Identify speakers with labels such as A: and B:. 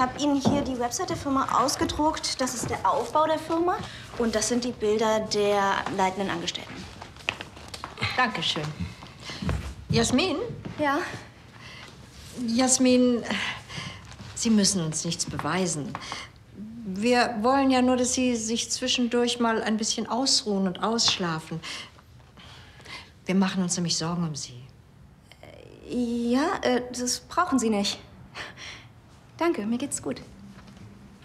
A: habe Ihnen hier die Website der Firma ausgedruckt. Das ist der Aufbau der Firma. Und das sind die Bilder der leitenden Angestellten.
B: Dankeschön. Jasmin?
A: Ja?
B: Jasmin, Sie müssen uns nichts beweisen. Wir wollen ja nur, dass Sie sich zwischendurch mal ein bisschen ausruhen und ausschlafen. Wir machen uns nämlich Sorgen um Sie.
A: Ja, das brauchen Sie nicht. Danke, mir geht's gut.